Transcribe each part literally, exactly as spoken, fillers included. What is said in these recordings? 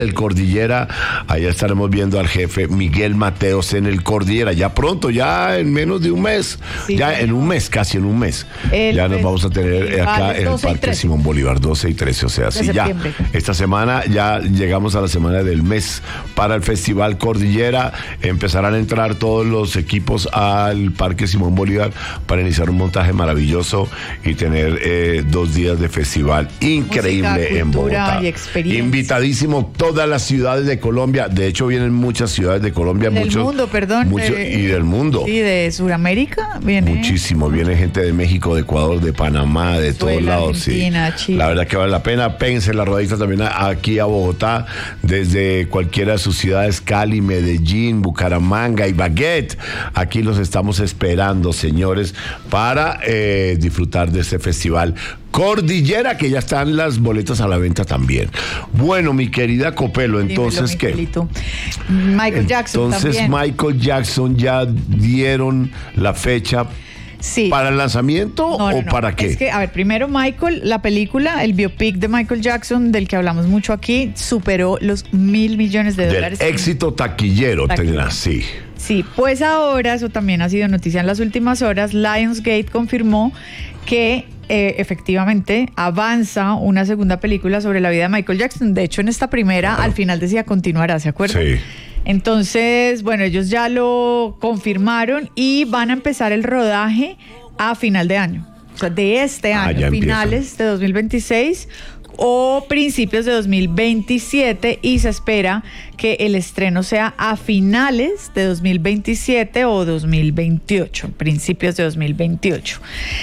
El Cordillera, allá estaremos viendo al jefe Miguel Mateos en el Cordillera, ya pronto, ya en menos de un mes, sí, ya en un mes, casi en un mes, el ya nos vamos a tener acá en el Parque Simón Bolívar, doce y trece, o sea, sí, ya, esta semana ya llegamos a la semana del mes para el Festival Cordillera, empezarán a entrar todos los equipos al Parque Simón Bolívar para iniciar un montaje maravilloso y tener eh, dos días de festival increíble. Música, en Bogotá. Invitadísimo todo. Todas las ciudades de Colombia, de hecho vienen muchas ciudades de Colombia, del muchos, mundo, perdón, mucho, de, y del mundo, y de Sudamérica viene muchísimo, viene gente de México, de Ecuador, de Panamá, de Venezuela, todos lados, Argentina, sí. Chile. La verdad que vale la pena. Péguense la rodadita también aquí a Bogotá, desde cualquiera de sus ciudades, Cali, Medellín, Bucaramanga y Baguette. Aquí los estamos esperando, señores, para eh, disfrutar de este festival Cordillera, que ya están las boletas a la venta también. Bueno, mi querida Copelo, entonces, Dímelo, ¿qué? Michael Jackson Entonces, también. Michael Jackson ya dieron la fecha. Sí. ¿Para el lanzamiento no, no, o no. para qué? Es que, a ver, primero Michael, la película, el biopic de Michael Jackson, del que hablamos mucho aquí, superó los mil millones de Del dólares. éxito taquillero, taquillero. Sí. Sí, pues ahora, eso también ha sido noticia en las últimas horas, Lionsgate confirmó que eh, efectivamente avanza una segunda película sobre la vida de Michael Jackson. De hecho, en esta primera, claro, al final decía continuará, ¿se acuerdan? Sí. Entonces, bueno, ellos ya lo confirmaron y van a empezar el rodaje a final de año. O sea, de este ah, año, finales de dos mil veintiséis o principios de dos mil veintisiete, y se espera que el estreno sea a finales de dos mil veintisiete o dos mil veintiocho, principios de dos mil veintiocho.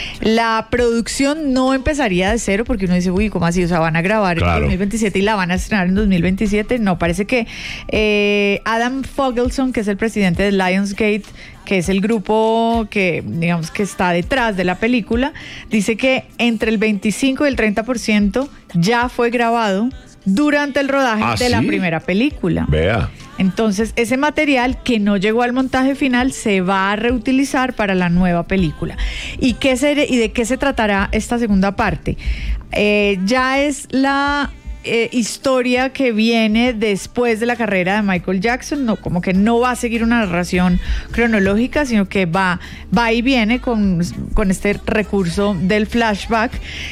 La producción no empezaría de cero, porque uno dice, uy, ¿cómo así? O sea, van a grabar claro. en dos mil veintisiete y la van a estrenar en dos mil veintisiete. No, parece que eh, Adam Fogelson, que es el presidente de Lionsgate, que es el grupo que, digamos, que está detrás de la película, dice que entre el veinticinco y el treinta por ciento ya fue grabado durante el rodaje ¿Ah, de sí? la primera película. Vea. Entonces, ese material que no llegó al montaje final se va a reutilizar para la nueva película. ¿Y, qué se, y de qué se tratará esta segunda parte? Eh, ya es la... Eh, historia que viene después de la carrera de Michael Jackson, no, como que no va a seguir una narración cronológica, sino que va, va y viene con, con este recurso del flashback.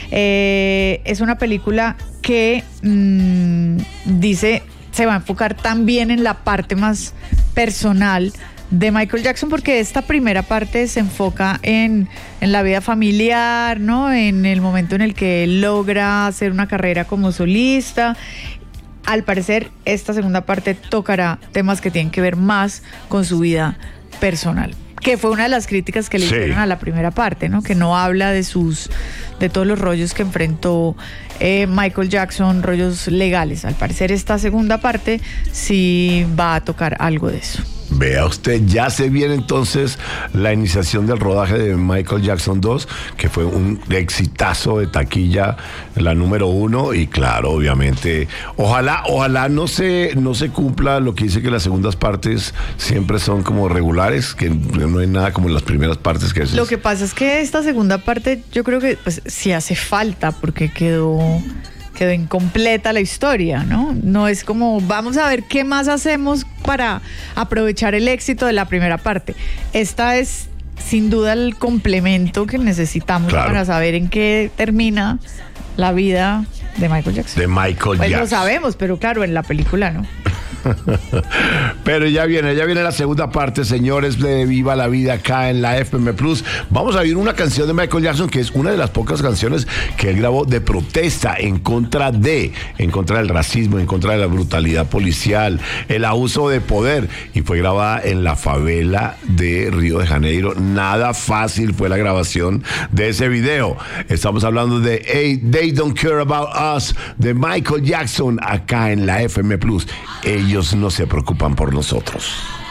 Eh, es una película que mmm, dice, se va a enfocar también en la parte más personal de Michael Jackson, porque esta primera parte se enfoca en, en la vida familiar, ¿no? En el momento en el que él logra hacer una carrera como solista. Al parecer, esta segunda parte tocará temas que tienen que ver más con su vida personal, que fue una de las críticas que le sí. hicieron a la primera parte, ¿no? Que no habla de sus, de todos los rollos que enfrentó eh, Michael Jackson, rollos legales. Al parecer, esta segunda parte sí va a tocar algo de eso. Vea usted, ya se viene entonces la iniciación del rodaje de Michael Jackson dos, que fue un exitazo de taquilla, la número uno, y claro, obviamente, ojalá, ojalá no se, no se cumpla lo que dice que las segundas partes siempre son como regulares, que no hay nada como en las primeras partes que es. Lo que pasa es que esta segunda parte yo creo que pues sí hace falta, porque quedó... quedó incompleta la historia, ¿no? No es como, vamos a ver qué más hacemos para aprovechar el éxito de la primera parte. Esta es, sin duda, el complemento que necesitamos claro. para saber en qué termina la vida de Michael Jackson. De Michael pues Jackson. Lo sabemos, pero claro, en la película no. Pero ya viene, ya viene la segunda parte, señores, de Viva la Vida acá en la F M Plus. Vamos a oír una canción de Michael Jackson que es una de las pocas canciones que él grabó de protesta en contra de, en contra del racismo, en contra de la brutalidad policial, el abuso de poder, y fue grabada en la favela de Río de Janeiro. Nada fácil fue la grabación de ese video. Estamos hablando de hey, They Don't Care About Us, de Michael Jackson acá en la F M Plus. Ellos no se preocupan por nosotros.